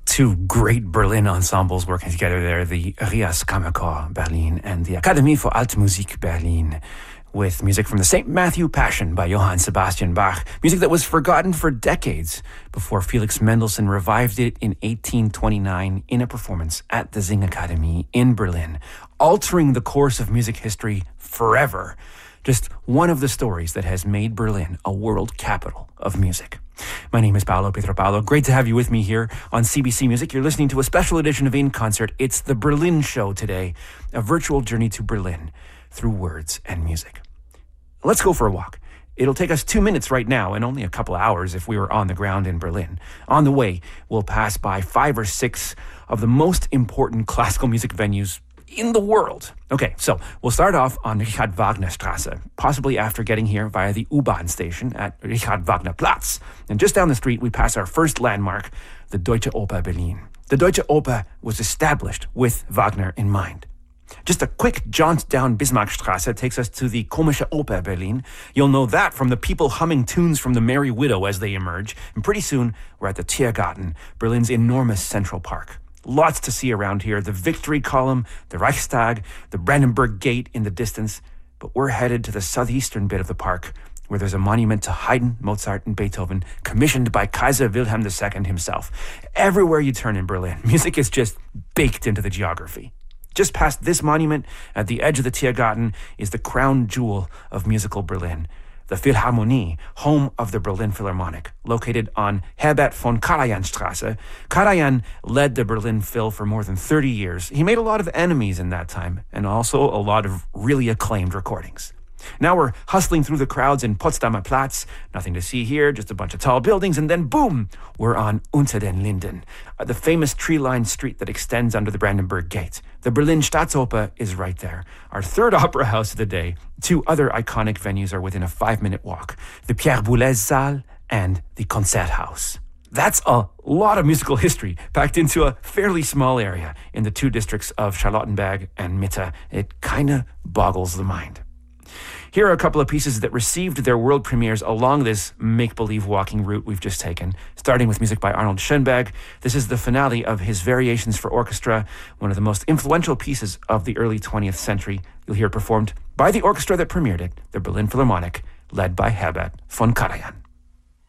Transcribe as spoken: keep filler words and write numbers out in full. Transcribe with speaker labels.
Speaker 1: two great Berlin ensembles working together there, the Rias Kammerchor Berlin and the Akademie für Alte Musik Berlin, with music from the Saint Matthew Passion by Johann Sebastian Bach, music that was forgotten for decades before Felix Mendelssohn revived it in eighteen twenty-nine in a performance at the Singakademie in Berlin, altering the course of music history forever. Just one of the stories that has made Berlin a world capital of music. My name is Paolo Pietropalo. Great to have you with me here on C B C Music. You're listening to a special edition of In Concert. It's the Berlin Show today, a virtual journey to Berlin through words and music. Let's go for a walk. It'll take us two minutes right now and only a couple hours if we were on the ground in Berlin. On the way, we'll pass by five or six of the most important classical music venues in the world. Okay, so we'll start off on Richard Wagner Strasse, possibly after getting here via the U-Bahn station at Richard Wagner Platz. And just down the street, we pass our first landmark, the Deutsche Oper Berlin. The Deutsche Oper was established with Wagner in mind. Just a quick jaunt down Bismarckstrasse takes us to the Komische Oper Berlin. You'll know that from the people humming tunes from the Merry Widow as they emerge. And pretty soon, we're at the Tiergarten, Berlin's enormous central park. Lots to see around here. The Victory Column, the Reichstag, the Brandenburg Gate in the distance. But we're headed to the southeastern bit of the park, where there's a monument to Haydn, Mozart, and Beethoven, commissioned by Kaiser Wilhelm the Second himself. Everywhere you turn in Berlin, music is just baked into the geography. Just past this monument, at the edge of the Tiergarten, is the crown jewel of musical Berlin, the Philharmonie, home of the Berlin Philharmonic, located on Herbert von Karajanstrasse. Karajan led the Berlin Phil for more than thirty years. He made a lot of enemies in that time, and also a lot of really acclaimed recordings. Now we're hustling through the crowds in Potsdamer Platz. Nothing to see here, just a bunch of tall buildings, and then boom, we're on Unter den Linden, the famous tree-lined street that extends under the Brandenburg Gate. The Berlin Staatsoper is right there. Our third opera house of the day. Two other iconic venues are within a five-minute walk, the Pierre Boulez Saal and the Konzerthaus. That's a lot of musical history packed into a fairly small area in the two districts of Charlottenberg and Mitte. It kind of boggles the mind. Here are a couple of pieces that received their world premieres along this make-believe walking route we've just taken, starting with music by Arnold Schoenberg. This is the finale of his Variations for Orchestra, one of the most influential pieces of the early twentieth century. You'll hear it performed by the orchestra that premiered it, the Berlin Philharmonic, led by Herbert von Karajan.